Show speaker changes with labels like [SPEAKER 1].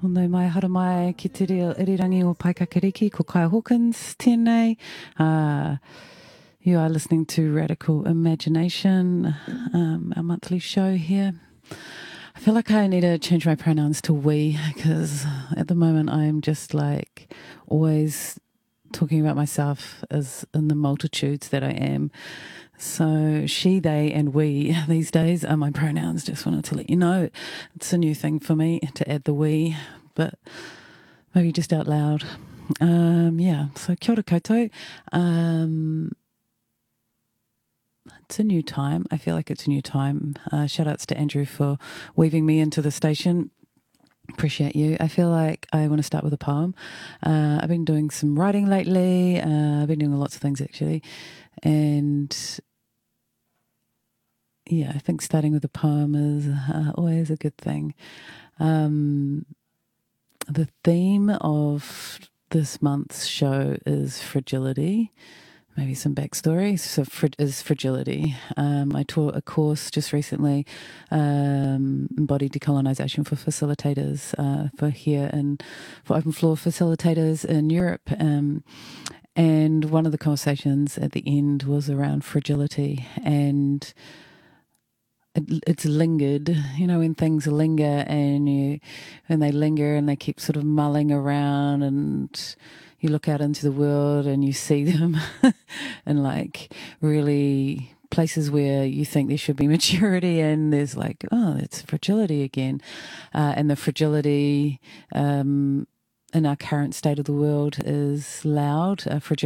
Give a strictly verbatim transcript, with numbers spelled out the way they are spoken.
[SPEAKER 1] Tōnei mai hara mai ki te reo irirangi o Paikakariki, ko Kaya Hawkins, tēnei. Uh, you are listening to Radical Imagination, um, our monthly show here. I feel like I need to change my pronouns to we, because at the moment I'm just like always talking about myself as in the multitudes that I am. So she, they, and we these days are my pronouns. Just wanted to let you know. It's a new thing for me to add the we, but maybe just out loud. Um, yeah, so kia ora koutou. Um, it's a new time. I feel like it's a new time. Uh, shout outs to Andrew for weaving me into the station. Appreciate you. I feel like I want to start with a poem. Uh, I've been doing some writing lately. Uh, I've been doing lots of things actually. And yeah, I think starting with a poem is uh, always a good thing. Um, the theme of this month's show is fragility. Maybe some backstory. So fr- is fragility. Um, I taught a course just recently, um, embodied decolonisation for facilitators uh, for here and for open floor facilitators in Europe. Um, and one of the conversations at the end was around fragility, and It, it's lingered, you know, when things linger and you, and they linger and they keep sort of mulling around, and you look out into the world and you see them and like really places where you think there should be maturity, and there's like, oh, it's fragility again. Uh, and the fragility um, in our current state of the world is loud. Uh, fragility